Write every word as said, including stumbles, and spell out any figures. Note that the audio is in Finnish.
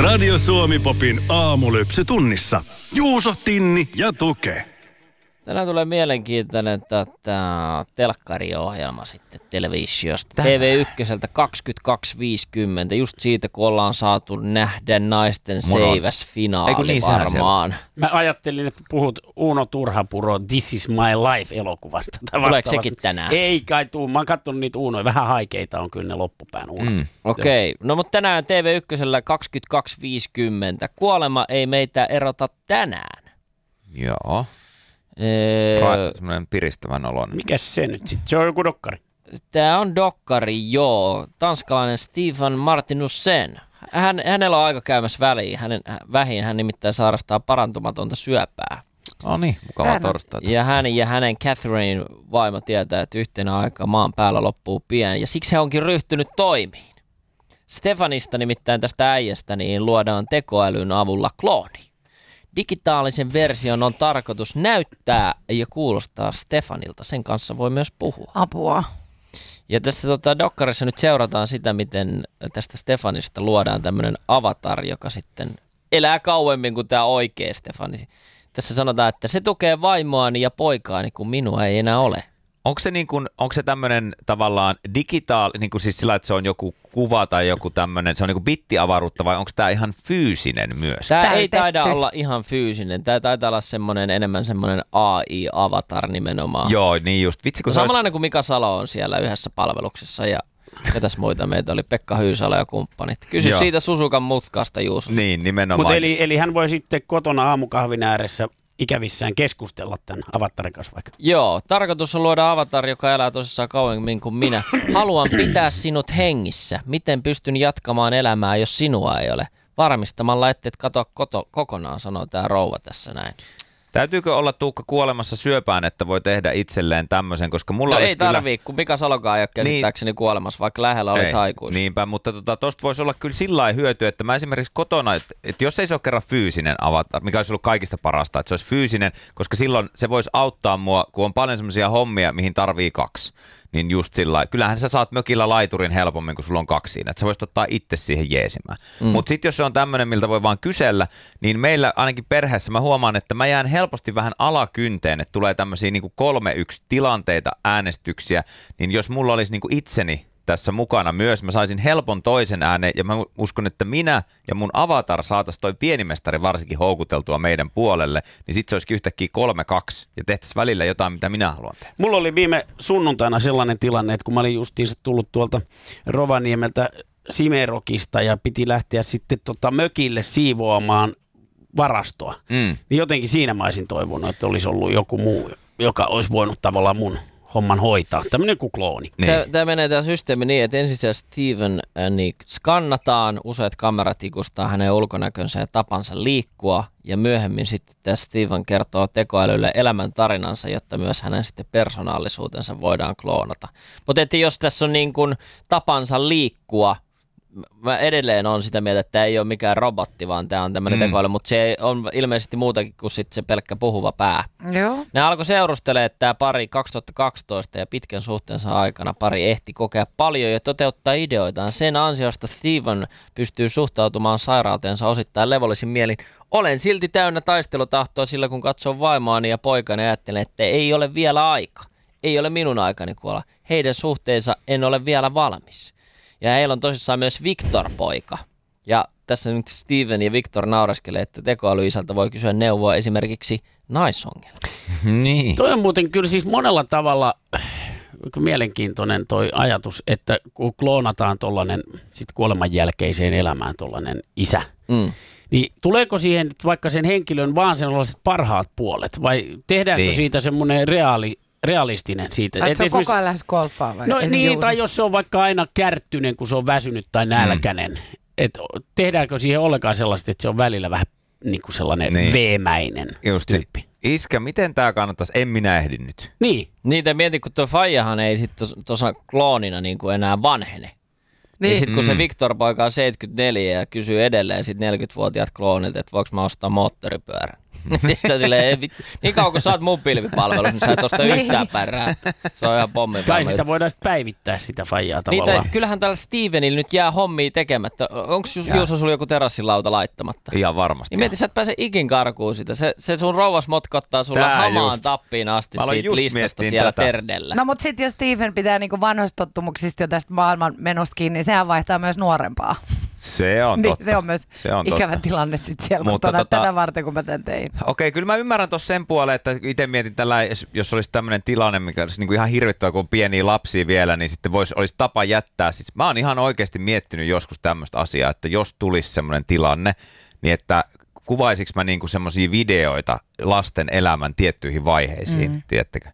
Radio Suomi-popin aamulypsy tunnissa. Juuso, Tinni ja Tuke. Tänään tulee mielenkiintoinen tämä telkkariohjelma sitten televisiosta. T V ykköseltä kaksikymmentäkaksi viisikymmentä, just siitä kun ollaan saatu nähdä naisten seiväsfinaali niin, varmaan. Mä ajattelin, että puhut Uno Turhapuro This is my life-elokuvasta. Tuleeko sekin tänään? Ei kai tuu. Mä oon katsonut niitä Unoja. Vähän haikeita on kyllä ne loppupään Unot. Mm. Okei. Okay. No mutta tänään T V ykkösellä kaksikymmentäkaksi viisikymmentä. Kuolema ei meitä erota tänään. Joo. Ee, Ra- semmoinen piristävän oloinen. Mikäs se nyt sitten? Se on joku dokkari. Tämä on dokkari, joo. Tanskalainen Stefan Martinussen. Hän, hänellä on aika käymässä väliin. Hänen, vähin hän nimittäin sairastaa parantumatonta syöpää. No niin, mukavaa torstaita. Ja hän ja hänen Catherine vaimo tietää, että yhtenä aikaa maan päällä loppuu pian. Ja siksi he onkin ryhtynyt toimiin. Stefanista nimittäin tästä äijästä niin luodaan tekoälyn avulla klooni. Digitaalisen version on tarkoitus näyttää ja kuulostaa Stefanilta. Sen kanssa voi myös puhua. Apua. Ja tässä tota, dokkarissa nyt seurataan sitä, miten tästä Stefanista luodaan tämmöinen avatar, joka sitten elää kauemmin kuin tämä oikea Stefani. Tässä sanotaan, että se tukee vaimoani ja poikaani, kun minua ei enää ole. Onko se, niin kuin, onko se tämmöinen tavallaan digitaali, niin kuin siis sillä, että se on joku kuva tai joku tämmöinen, se on niin kuin bittiavaruutta vai onko tämä ihan fyysinen myös? Tämä Täytetty. ei taida olla ihan fyysinen. Tämä taitaa olla semmoinen enemmän semmoinen A I-avatar nimenomaan. Joo, niin just. Vitsi, kun no, se samanlainen olisi... kuin Mika Salo on siellä yhdessä palveluksessa ja ketäs muita meitä oli, Pekka Hyysalo ja kumppanit. Kysy Joo. siitä Susukan mutkasta, Juuso. Niin, nimenomaan. Mutta eli, eli hän voi sitten kotona aamukahvin ääressä ikävissään keskustella tämän avatarin kanssa vaikka. Joo, tarkoitus on luoda avatar, joka elää tosissaan kauemmin kuin minä. Haluan pitää sinut hengissä. Miten pystyn jatkamaan elämää, jos sinua ei ole? Varmistamalla, etteet katoa koto, kokonaan, sanoo tämä rouva tässä näin. Täytyykö olla Tuukka kuolemassa syöpään, että voi tehdä itselleen tämmöisen, koska mulla No olisi ei tarvii, kyllä... kun Mika Salokaan ei ole käsittääkseni niin, kuolemassa, vaikka lähellä oli taikuus. Niinpä, mutta tota, tosta voisi olla kyllä sillä lailla hyötyä, että mä esimerkiksi kotona, että, että jos ei se ole kerran fyysinen avatar, mikä olisi ollut kaikista parasta, että se olisi fyysinen, koska silloin se voisi auttaa mua, kun on paljon semmoisia hommia, mihin tarvii kaksi. Niin just sillä lailla. Kyllähän sä saat mökillä laiturin helpommin, kun sulla on kaksi siinä. Että sä voisit ottaa itse siihen jeesimään. Mm. Mutta sitten jos se on tämmöinen, miltä voi vaan kysellä, niin meillä ainakin perheessä mä huomaan, että mä jään helposti vähän alakynteen, että tulee tämmöisiä niinku kolme yksi tilanteita, äänestyksiä. Niin jos mulla olisi niinku itseni tässä mukana myös, mä saisin helpon toisen äänen ja mä uskon, että minä ja mun avatar saataisiin toi pienimestari varsinkin houkuteltua meidän puolelle, niin sit se olisikin yhtäkkiä kolme kaksi ja tehtäisiin välillä jotain, mitä minä haluan tehdä. Mulla oli viime sunnuntaina sellainen tilanne, että kun mä olin justiinsa tullut tuolta Rovaniemeltä Simerokista ja piti lähteä sitten tota mökille siivoamaan varastoa, mm. niin jotenkin siinä mä olisin toivonut, että olisi ollut joku muu, joka olisi voinut tavallaan mun homman hoitaa. Tämmöinen kuin klooni. Niin. Tämä menee tämä systeemi niin, että ensin Steven äh, niin skannataan, useat kamerat ikustaa hänen ulkonäkönsä ja tapansa liikkua, ja myöhemmin sitten tämä Steven kertoo tekoälylle elämän tarinansa, jotta myös hänen sitten persoonallisuutensa voidaan kloonata. Mutta että jos tässä on niin kuin tapansa liikkua, mä edelleen on sitä mieltä, että tämä ei ole mikään robotti, vaan tämä on tämmöinen mm. tekoäly, mutta se on ilmeisesti muutakin kuin sitten se pelkkä puhuva pää. Joo. Ne alkoi seurustelemaan, että tämä pari kaksituhattakaksitoista ja pitkän suhteensa aikana pari ehti kokea paljon ja toteuttaa ideoitaan. Sen ansiosta Steven pystyy suhtautumaan sairauteensa osittain levollisin mielin. Olen silti täynnä taistelutahtoa sillä, kun katson vaimoani ja poikani ja ajattelen, että ei ole vielä aika. Ei ole minun aikani kuolla. Heidän suhteensa en ole vielä valmis. Ja heillä on tosissaan myös Victor-poika. Ja tässä nyt Steven ja Victor naureskelee, että tekoälyisältä voi kysyä neuvoa esimerkiksi naisongella. Niin. Toi on muuten kyllä siis monella tavalla mielenkiintoinen toi ajatus, että kun kloonataan tollainen sit kuoleman jälkeiseen elämään tollainen isä, mm. niin tuleeko siihen vaikka sen henkilön vaan sellaiset parhaat puolet vai tehdäänkö niin. siitä semmoinen reaali realistinen siitä. Että se on koko ajan lähes golfaa vai? No niin, tai jos se on vaikka aina kärttyinen, kun se on väsynyt tai nälkäinen. Mm. Että tehdäänkö siihen ollenkaan sellaista, että se on välillä vähän niin kuin sellainen niin. veemäinen Justi. tyyppi. Iskä, miten tää kannattaisi? En minä ehdi nyt. Niin. Niitä mieti, kun tuo Faijahan ei sitten tuossa kloonina niin kuin enää vanhene. Niin. Ja sitten kun mm. se Victor-poika on seitsemänkymmentäneljä ja kysyy edelleen sit neljäkymmentävuotiaat kloonilta, että voiko mä ostaa moottoripyörän. Se on silleen, ei vittu. Niin kauan kun sä oot mun pilvipalvelussa, niin sä et osta yhtään pärää. Se on ihan pommin. Kai sitä voidaan sitten päivittää sitä faijaa tavallaan. Niitä, kyllähän tällä Stevenillä nyt jää hommia tekemättä. Onko Juuso sulla joku terassilauta laittamatta? Ihan varmasti. Niin mieti, sä et pääse ikin karkuun sitä. Se, se sun rouvas motkottaa sulla Tää hamaan just. tappiin asti siitä listasta miettiin siellä tätä. terdellä. No mutta sitten jos Steven pitää niinku vanhoista tottumuksista ja tästä maailman menosta kiinni, niin sehän vaihtaa myös nuorempaa. Se on Niin, totta. se on myös Se on ikävä totta. tilanne sitten siellä Mutta kotona tota- tätä varten, kun mä tän tein. Okei, kyllä mä ymmärrän tuossa sen puoleen, että itse mietin tällä, jos olisi tämmöinen tilanne, mikä olisi niinku ihan hirvittävä, kun on pieniä lapsia vielä, niin sitten vois, olisi tapa jättää. Siis mä oon ihan oikeasti miettinyt joskus tämmöistä asiaa, että jos tulisi semmoinen tilanne, niin että kuvaisinko mä niinku semmoisia videoita lasten elämän tiettyihin vaiheisiin, mm. tiedättekö?